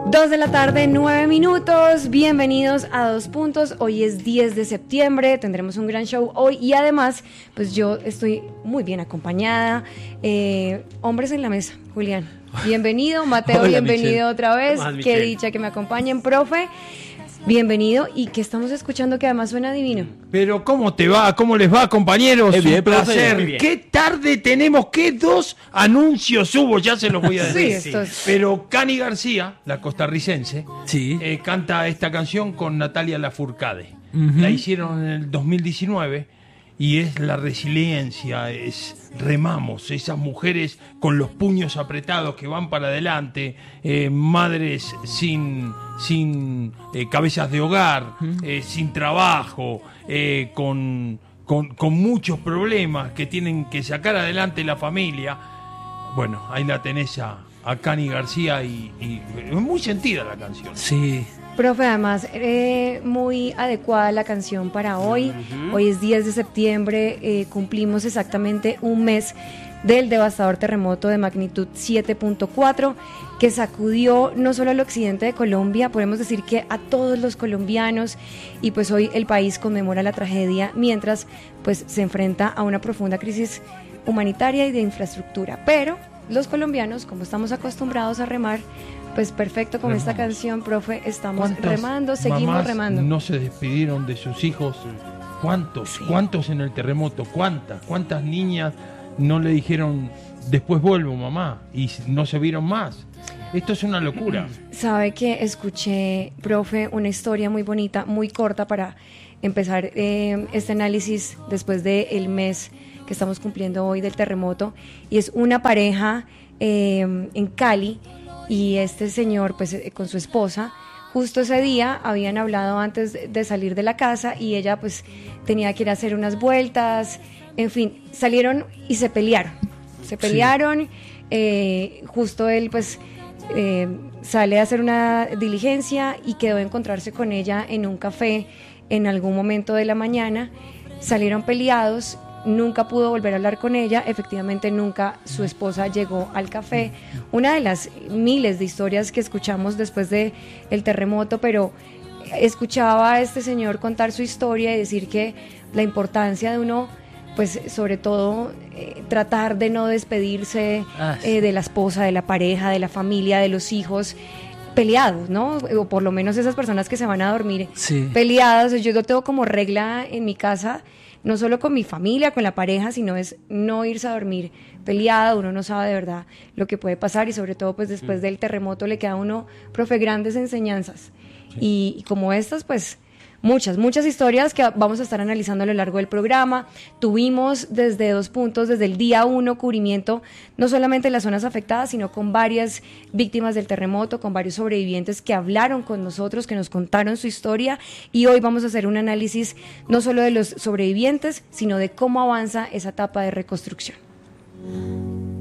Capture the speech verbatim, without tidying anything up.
Dos de la tarde, nueve minutos, bienvenidos a Dos Puntos, hoy es diez de septiembre, tendremos un gran show hoy y además, pues yo estoy muy bien acompañada, eh, hombres en la mesa, Julián, bienvenido, Mateo, Hola, bienvenido Michelle. otra vez, Más, qué Michelle. dicha que me acompañen, profe, bienvenido y que estamos escuchando que además suena divino. Pero ¿cómo te va? ¿Cómo les va, compañeros? Es bien, Un placer. profe, bien. ¿Qué tarde tenemos? ¿Qué dos anuncios hubo? Ya se los voy a decir. Sí, esto es- Pero Cani García, la costarricense, Sí. eh, canta esta canción con Natalia Lafourcade. Ujú. La hicieron en el dos mil diecinueve y es la resiliencia, es remamos, esas mujeres con los puños apretados que van para adelante, eh, madres sin, sin eh, cabezas de hogar, eh, sin trabajo, eh, con, con, con muchos problemas que tienen que sacar adelante la familia. Bueno, ahí la tenés a, a Cani García y, y es muy sentida la canción. Sí. Profe, además, eh, muy adecuada la canción para hoy. Hoy es diez de septiembre, eh, cumplimos exactamente un mes del devastador terremoto de magnitud siete punto cuatro que sacudió no solo al occidente de Colombia, podemos decir que a todos los colombianos, y pues hoy el país conmemora la tragedia mientras pues se enfrenta a una profunda crisis humanitaria y de infraestructura. Pero los colombianos, como estamos acostumbrados a remar, pues perfecto con esta Remamos. canción, profe, estamos ¿Cuántas remando, seguimos mamás remando. no se despidieron de sus hijos? ¿Cuántos? Sí. ¿Cuántos en el terremoto? ¿Cuántas? ¿Cuántas niñas no le dijeron después vuelvo, mamá? Y no se vieron más. Esto es una locura. Sabe que escuché, profe, una historia muy bonita, muy corta para empezar eh, este análisis después del mes que estamos cumpliendo hoy del terremoto, y es una pareja eh, en Cali, y este señor pues eh, con su esposa, justo ese día habían hablado antes de, de salir de la casa y ella pues tenía que ir a hacer unas vueltas, en fin, salieron y se pelearon, se pelearon, eh, justo él pues eh, sale a hacer una diligencia y quedó de encontrarse con ella en un café en algún momento de la mañana, salieron peleados, nunca pudo volver a hablar con ella, efectivamente nunca su esposa llegó al café, una de las miles de historias que escuchamos después de el terremoto, pero escuchaba a este señor contar su historia y decir que la importancia de uno, pues sobre todo eh, tratar de no despedirse Ah, sí. eh, de la esposa, de la pareja, de la familia, de los hijos peleados, ¿no? O por lo menos esas personas que se van a dormir Sí. peleadas. Yo lo tengo como regla en mi casa, no solo con mi familia, con la pareja, sino es no irse a dormir peleado. Uno no sabe de verdad lo que puede pasar y sobre todo pues después del terremoto le queda a uno, profe, grandes enseñanzas. Y, y como estas, pues muchas, muchas historias que vamos a estar analizando a lo largo del programa. Tuvimos desde Dos Puntos, desde el día uno, cubrimiento no solamente en las zonas afectadas, sino con varias víctimas del terremoto, con varios sobrevivientes que hablaron con nosotros, que nos contaron su historia, y hoy vamos a hacer un análisis no solo de los sobrevivientes, sino de cómo avanza esa etapa de reconstrucción.